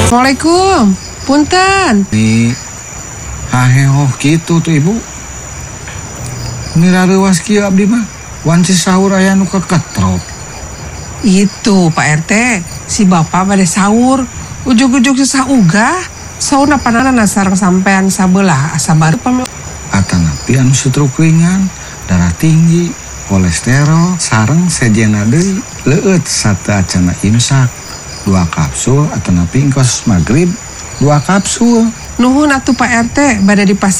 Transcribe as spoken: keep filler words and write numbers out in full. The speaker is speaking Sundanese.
Assalamualaikum. Punten. Nih, haheho gitu tuh ibu. Nira rewas kieu abdi mah. Wanci sahur aya nu keketrop. Itu Pak R T, si bapak bade sahur. Ujug-ujug susah ugah. Sahur napanana sareng sampean sabelah asa baru pamil. Atanapi anu stroke ringan, darah tinggi, kolesterol, sareng sejena deui. Leueut sateacana imsak. Dua kapsul atanapi engkos magrib dua kapsul. Nuhun atuh Pak R T, bade dipasieun